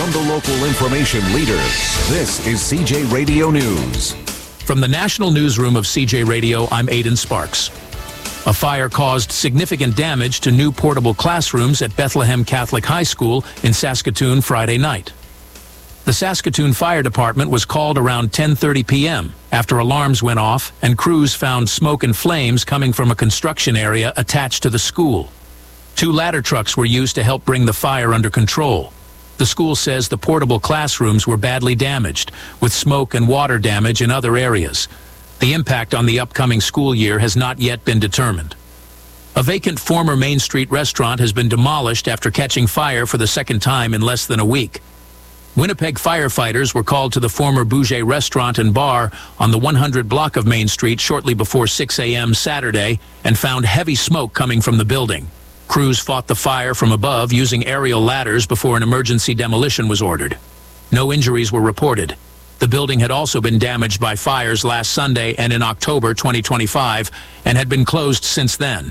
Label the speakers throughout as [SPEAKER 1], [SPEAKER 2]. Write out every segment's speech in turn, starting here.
[SPEAKER 1] from the local information leader. This is CJ Radio News.
[SPEAKER 2] From the National Newsroom of CJ Radio, I'm Aidan Sparks. A fire caused significant damage to new portable classrooms at Bethlehem Catholic High School in Saskatoon Friday night. The Saskatoon Fire Department was called around 10:30 p.m. after alarms went off and crews found smoke and flames coming from a construction area attached to the school. 2 ladder trucks were used to help bring the fire under control. The school says the portable classrooms were badly damaged, with smoke and water damage in other areas. The impact on the upcoming school year has not yet been determined. A vacant former Main Street restaurant has been demolished after catching fire for the second time in less than a week. Winnipeg firefighters were called to the former Bouger restaurant and bar on the 100 block of Main Street shortly before 6 a.m. Saturday and found heavy smoke coming from the building. Crews fought the fire from above using aerial ladders before an emergency demolition was ordered. No injuries were reported. The building had also been damaged by fires last Sunday and in October 2025 and had been closed since then.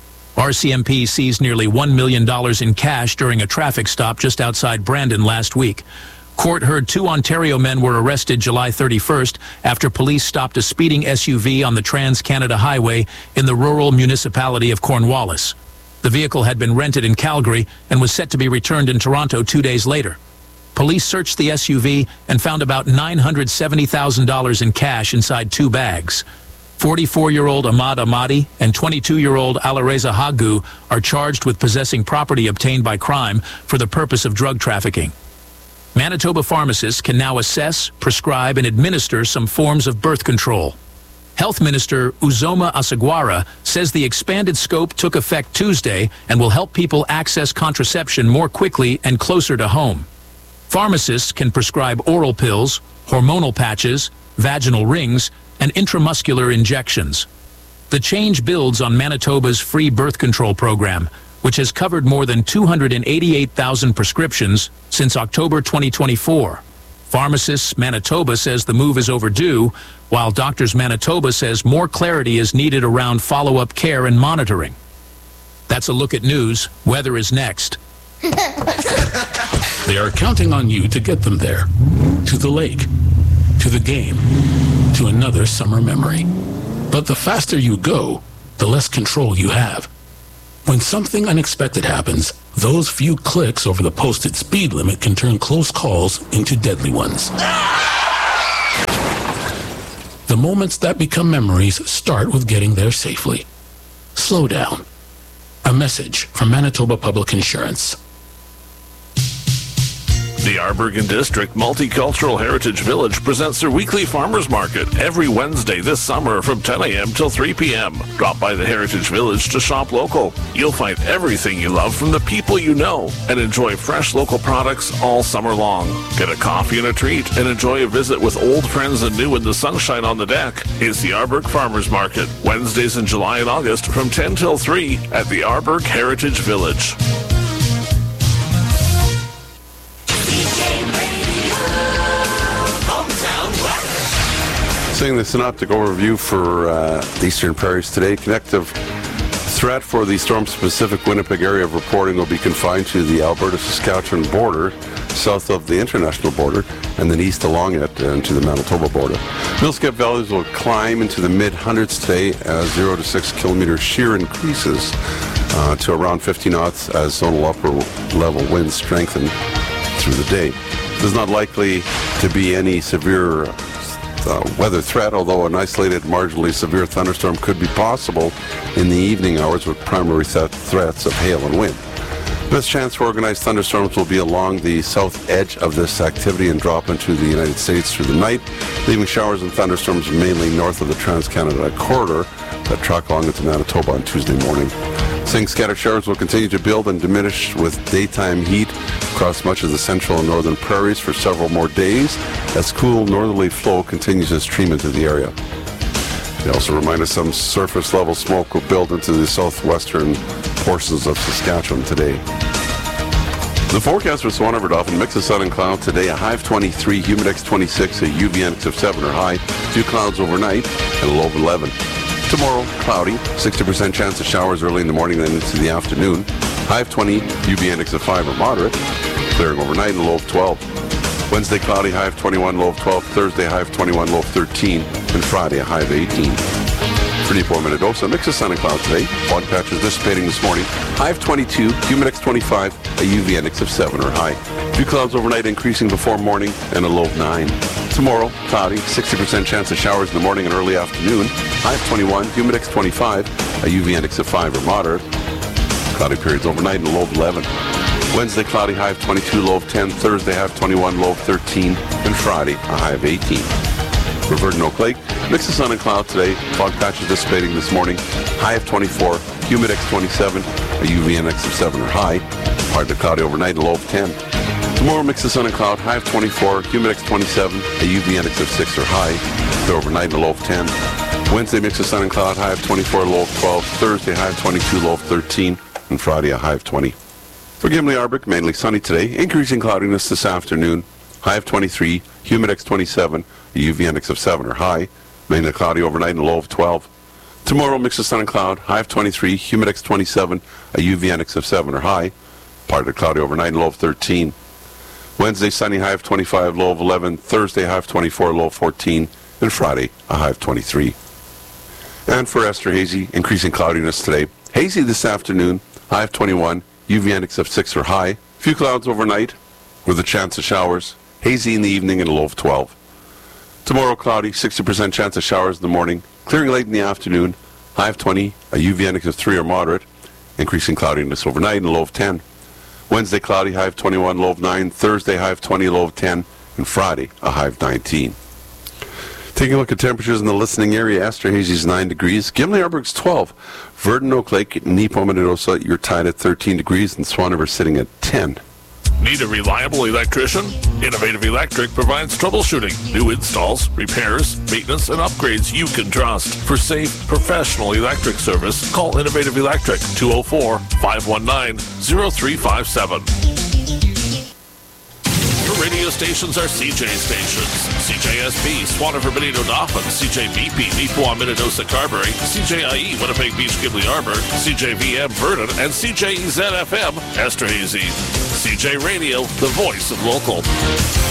[SPEAKER 2] RCMP seized nearly $1 million in cash during a traffic stop just outside Brandon last week. Court heard 2 Ontario men were arrested July 31st after police stopped a speeding SUV on the Trans-Canada Highway in the rural municipality of Cornwallis. The vehicle had been rented in Calgary and was set to be returned in Toronto 2 days later. Police searched the SUV and found about $970,000 in cash inside 2 bags. 44-year-old Ahmad Ahmadi and 22-year-old Alareza Hagu are charged with possessing property obtained by crime for the purpose of drug trafficking. Manitoba pharmacists can now assess, prescribe, and administer some forms of birth control. Health Minister Uzoma Asagwara says the expanded scope took effect Tuesday and will help people access contraception more quickly and closer to home. Pharmacists can prescribe oral pills, hormonal patches, vaginal rings, and intramuscular injections. The change builds on Manitoba's free birth control program, which has covered more than 288,000 prescriptions since October 2024. Pharmacists Manitoba says the move is overdue, while Doctors Manitoba says more clarity is needed around follow-up care and monitoring. That's a look at news. Weather is next.
[SPEAKER 3] They are counting on you to get them there. To the lake. To the game. To another summer memory. But the faster you go, the less control you have. When something unexpected happens, those few clicks over the posted speed limit can turn close calls into deadly ones. The moments that become memories start with getting there safely. Slow down. A message from Manitoba Public Insurance.
[SPEAKER 4] The Arborgen District Multicultural Heritage Village presents their weekly farmers market every Wednesday this summer from 10 a.m. till 3 p.m. Drop by the Heritage Village to shop local. You'll find everything you love from the people you know and enjoy fresh local products all summer long. Get a coffee and a treat and enjoy a visit with old friends and new in the sunshine on the deck. It's the Arborg Farmers Market, Wednesdays in July and August from 10 till 3 at the Arborg Heritage Village.
[SPEAKER 5] Seeing the synoptic overview for the Eastern Prairies today, connective threat for the storm-specific Winnipeg area of reporting will be confined to the Alberta-Saskatchewan border, south of the international border, and then east along it and to the Manitoba border. Millscape values will climb into the mid-hundreds today as 0 to 6 kilometer shear increases to around 50 knots as zonal upper level winds strengthen through the day. There's not likely to be any severe weather threat, although an isolated, marginally severe thunderstorm could be possible in the evening hours with primary threats of hail and wind. Best chance for organized thunderstorms will be along the south edge of this activity and drop into the United States through the night, leaving showers and thunderstorms mainly north of the Trans-Canada corridor that track along into Manitoba on Tuesday morning. Seeing scattered showers will continue to build and diminish with daytime heat across much of the central and northern prairies for several more days as cool northerly flow continues to stream into the area. They also remind us some surface level smoke will build into the southwestern portions of Saskatchewan today. The forecast for Swan River Dolphin, mix of sun and cloud today, a high of 23, humidex 26, a UV index of 7 or high, few clouds overnight, and a low of 11. Tomorrow, cloudy, 60% chance of showers early in the morning then into the afternoon. High of 20, UV index of 5 or moderate. Clearing overnight and a low of 12. Wednesday, cloudy, high of 21, low of 12. Thursday, high of 21, low of 13. And Friday, a high of 18. For Nipor Minnedosa, mix of sun and cloud today. Fog patches dissipating this morning. High of 22, humid index 25, a UV index of 7 or high. Few clouds overnight increasing before morning and a low of 9. Tomorrow, cloudy, 60% chance of showers in the morning and early afternoon. High of 21, humid index 25, a UV index of 5 or moderate. Cloudy periods overnight and a low of 11. Wednesday, cloudy, high of 22, low of 10. Thursday, high of 21, low of 13. And Friday, a high of 18. For Verdun Oak Lake, mix of sun and cloud today. Fog patches dissipating this morning. High of 24, humid index 27, a UV index of 7 or high. Partly cloudy overnight and low of 10. Tomorrow, mix of sun and cloud. High of 24, humid index 27, a UV index of 6 or high. Clear overnight and a low of 10. Wednesday, mix of sun and cloud. High of 24, low of 12. Thursday, high of 22, low of 13. And Friday, a high of 20. For Gimli Arbrook, mainly sunny today. Increasing cloudiness this afternoon. High of 23, humid index 27, a UV index of 7 or high. Mainly cloudy overnight and a low of 12. Tomorrow, mix of sun and cloud. High of 23, humid index 27, a UV index of 7 or high. Partly cloudy overnight and low of 13. Wednesday, sunny, high of 25, low of 11. Thursday, high of 24, low of 14. And Friday, a high of 23. And for Esterhazy, increasing cloudiness today. Hazy this afternoon, high of 21, UV index of 6 or high. Few clouds overnight with a chance of showers. Hazy in the evening and a low of 12. Tomorrow, cloudy, 60% chance of showers in the morning. Clearing late in the afternoon, high of 20, a UV index of 3 or moderate. Increasing cloudiness overnight and a low of 10. Wednesday, cloudy, high of 21, low of 9. Thursday, high of 20, low of 10. And Friday, a high of 19. Taking a look at temperatures in the listening area, Esterhazy's 9 degrees, Gimli Arbrook's 12. Verdun Oak Lake, Nipor Minnedosa, you're tied at 13 degrees, and Swan River sitting at 10.
[SPEAKER 4] Need a reliable electrician? Innovative Electric provides troubleshooting, new installs, repairs, maintenance, and upgrades you can trust. For safe, professional electric service, call Innovative Electric, 204-519-0357. Your radio stations are CJ stations. CJSB, Swan River, Benito, Dauphin, CJBP, Nipor, Minnedosa, Carberry, CJIE, Winnipeg Beach, Gimli Arbor, CJVM, Verdun, and CJEZ-FM, Esterhazy. CJ Radio, the voice of local.